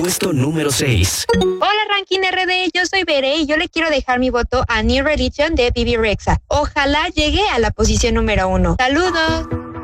Puesto número 6. Hola Ranking RD, yo soy Bere y yo le quiero dejar mi voto a New Religion de Bibi Rexha. Ojalá llegue a la posición número 1. ¡Saludos!